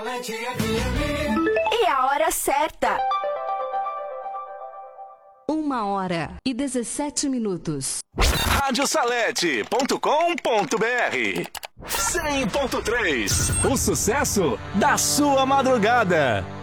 E a hora certa. 1h17. Radiosalete.com.br 100.3. O sucesso da sua madrugada.